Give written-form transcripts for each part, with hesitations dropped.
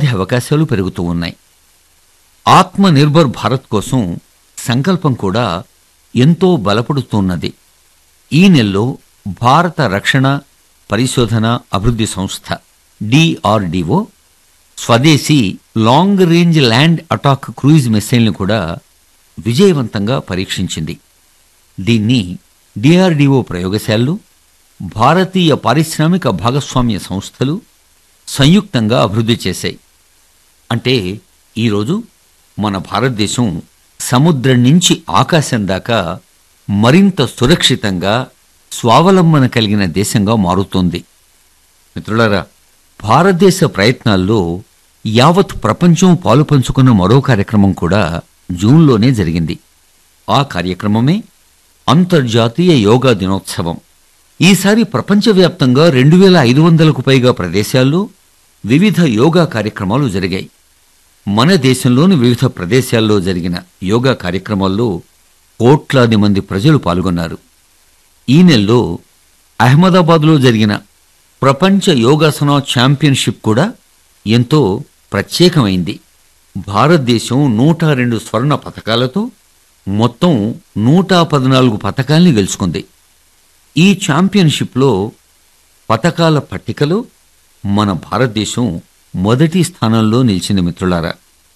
ఉపాధి అవకాశాలు పెరుగుతూ ఉన్నాయి. ఆత్మ నిర్భర్ భారత్ కోసం సంకల్పం కూడా ఎంతో బలపడుతున్నది. ఈ నెలలో భారత రక్షణ పరిశోధన అభివృద్ధి సంస్థ DRDO స్వదేశీ long range land attack cruise మిసైల్ని కూడా విజయవంతంగా పరీక్షించింది. దీన్ని DRDO ప్రయోగశాలలు, భారతీయ పారిశ్రామిక భాగస్వామ్య సంస్థలు సంయుక్తంగా అభివృద్ధి చేశాయి. అంటే ఈరోజు మన భారతదేశం సముద్రం నుంచి ఆకాశం దాకా మరింత సురక్షితంగా స్వావలంబన కలిగిన దేశంగా మారుతోంది. మిత్రులారా, భారతదేశ ప్రయత్నాల్లో యావత్ ప్రపంచం పాలుపంచుకున్న మరో కార్యక్రమం కూడా జూన్లోనే జరిగింది. ఆ కార్యక్రమమే అంతర్జాతీయ యోగా దినోత్సవం. ఈసారి ప్రపంచవ్యాప్తంగా 2500కు పైగా ప్రదేశాల్లో వివిధ యోగా కార్యక్రమాలు జరిగాయి. మన దేశంలోని వివిధ ప్రదేశాల్లో జరిగిన యోగా కార్యక్రమాల్లో కోట్లాది మంది ప్రజలు పాల్గొన్నారు. ఈ నెలలో అహ్మదాబాద్లో జరిగిన ప్రపంచ యోగాసన ఛాంపియన్షిప్ కూడా ఎంతో ప్రత్యేకమైంది. భారతదేశం 102 స్వర్ణ పతకాలతో మొత్తం 114 పతకాల్ని గెలుచుకుంది. ఈ ఛాంపియన్షిప్లో పతకాల పట్టికలో మన భారతదేశం మొదటి స్థానంలో నిలిచింది. మిత్రులారా,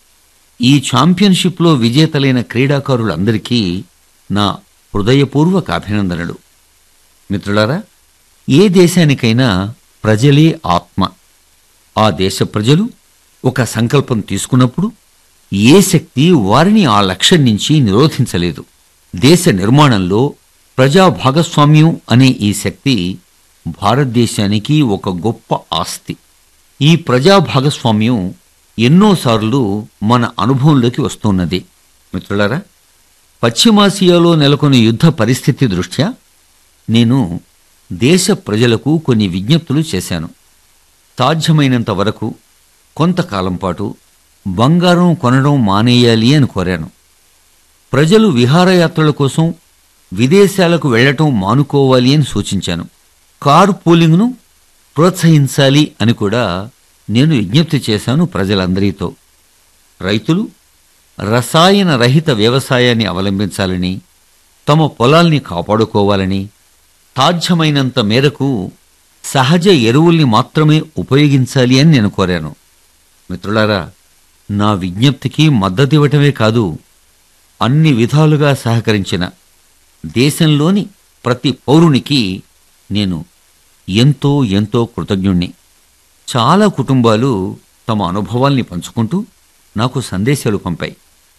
ఈ ఛాంపియన్షిప్లో విజేతలైన క్రీడాకారులందరికీ నా హృదయపూర్వక అభినందనలు. మిత్రులారా, ఏ దేశానికైనా ప్రజలే ఆత్మ. ఆ దేశ ప్రజలు ఒక సంకల్పం తీసుకున్నప్పుడు ఏ శక్తి వారిని ఆ లక్ష్యం నుంచి నిరోధించలేదు. దేశ నిర్మాణంలో ప్రజా భాగస్వామ్యం అనే ఈ శక్తి భారతదేశానికి ఒక గొప్ప ఆస్తి. ఈ ప్రజా భాగస్వామ్యం ఎన్నోసార్లు మన అనుభవంలోకి వస్తున్నది. మిత్రులారా, పశ్చిమాసియాలో నెలకొన్న యుద్ధ పరిస్థితి దృష్ట్యా నేను దేశ ప్రజలకు కొన్ని విజ్ఞప్తులు చేశాను. సాధ్యమైనంత వరకు కొంతకాలం పాటు బంగారం కొనడం మానేయాలి అని కోరాను. ప్రజలు విహారయాత్రల కోసం విదేశాలకు వెళ్లటం మానుకోవాలి అని సూచించాను. కారు పూలింగ్ను ప్రోత్సహించాలి అని కూడా నేను విజ్ఞప్తి చేశాను ప్రజలందరితో. రైతులు రసాయన రహిత వ్యవసాయాన్ని అవలంబించాలని, తమ పొలాల్ని కాపాడుకోవాలని, సాధ్యమైనంత మేరకు సహజ ఎరువుల్ని మాత్రమే ఉపయోగించాలి అని నేను కోరాను. మిత్రులారా, నా విజ్ఞప్తికి మద్దతివ్వటమే కాదు, అన్ని విధాలుగా సహకరించిన దేశంలోని ప్రతి పౌరునికి నేను ఎంతో ఎంతో కృతజ్ఞుణ్ణి. చాలా కుటుంబాలు తమ అనుభవాల్ని పంచుకుంటూ నాకు సందేశాలు పంపాయి.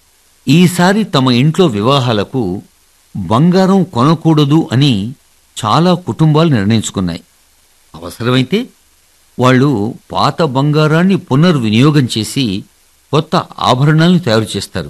ఈసారి తమ ఇంట్లో వివాహాలకు బంగారం కొనకూడదు అని చాలా కుటుంబాలు నిర్ణయించుకున్నాయి. అవసరమైతే వాళ్ళు పాత బంగారాన్ని పునర్వినియోగం చేసి కొత్త ఆభరణాలను తయారు చేస్తారు.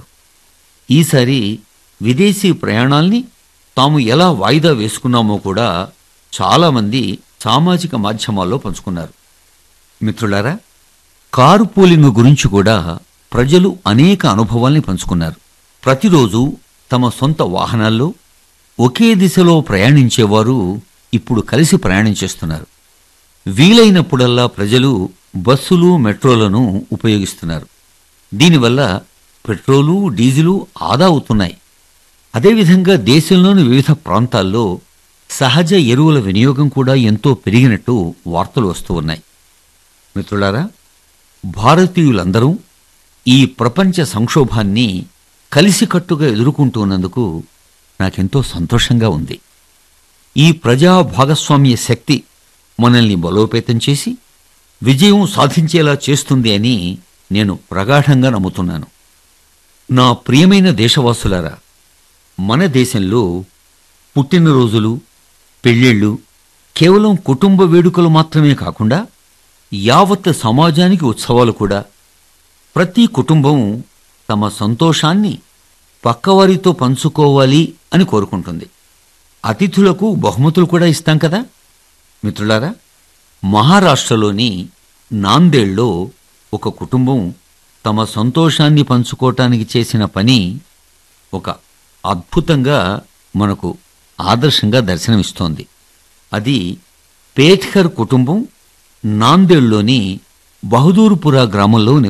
ఈసారి విదేశీ ప్రయాణాల్ని తాము ఎలా వాయిదా వేసుకున్నామో కూడా చాలామంది సామాజిక మాధ్యమాల్లో పంచుకున్నారు. మిత్రులారా, కారు పూలింగ్ గురించి కూడా ప్రజలు అనేక అనుభవాల్ని పంచుకున్నారు. ప్రతిరోజు తమ సొంత వాహనాల్లో ఒకే దిశలో ప్రయాణించేవారు ఇప్పుడు కలిసి ప్రయాణం చేస్తున్నారు. వీలైనప్పుడల్లా ప్రజలు బస్సులు, మెట్రోలను ఉపయోగిస్తున్నారు. దీనివల్ల పెట్రోలు, డీజిలు ఆదా అవుతున్నాయి. అదేవిధంగా దేశంలోని వివిధ ప్రాంతాల్లో సహజ ఎరువుల వినియోగం కూడా ఎంతో పెరిగినట్టు వార్తలు వస్తూ ఉన్నాయి. మిత్రులారా, భారతీయులందరూ ఈ ప్రపంచ సంక్షోభాన్ని కలిసికట్టుగా ఎదుర్కొంటున్నందుకు నాకెంతో సంతోషంగా ఉంది. ఈ ప్రజా భాగస్వామ్య శక్తి మనల్ని బలోపేతం చేసి విజయం సాధించేలా చేస్తుంది అని నేను ప్రగాఢంగా నమ్ముతున్నాను. నా ప్రియమైన దేశవాసులారా, మన దేశంలో పుట్టినరోజులు, పెళ్ళిళ్ళు కేవలం కుటుంబ వేడుకలు మాత్రమే కాకుండా యావత్ సమాజానికి ఉత్సవాలు కూడా. ప్రతి కుటుంబం తమ సంతోషాన్ని పక్కవారితో పంచుకోవాలి అని కోరుకుంటుంది. అతిథులకు బహుమతులు కూడా ఇస్తాం కదా. మిత్రులారా, మహారాష్ట్రలోని నాందేడ్లో ఒక కుటుంబం తమ సంతోషాన్ని పంచుకోవటానికి చేసిన పని ఒక అద్భుతంగా మనకు ఆదర్శంగా దర్శనమిస్తోంది. అది పేట్కర్ కుటుంబం నాందేడ్లోని బహదూర్పురా గ్రామంలో